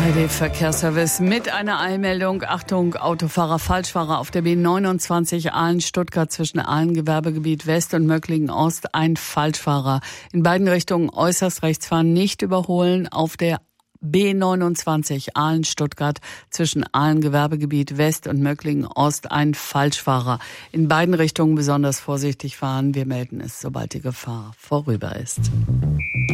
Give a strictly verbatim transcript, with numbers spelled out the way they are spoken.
A R D-Verkehrsservice mit einer Eilmeldung. Achtung, Autofahrer, Falschfahrer auf der B neunundzwanzig Aalen-Stuttgart zwischen Aalen-Gewerbegebiet West und Möcklingen-Ost. Ein Falschfahrer. In beiden Richtungen äußerst rechts fahren, nicht überholen. Auf der B neunundzwanzig Aalen-Stuttgart zwischen Aalen-Gewerbegebiet West und Möcklingen-Ost ein Falschfahrer. In beiden Richtungen besonders vorsichtig fahren. Wir melden es, sobald die Gefahr vorüber ist.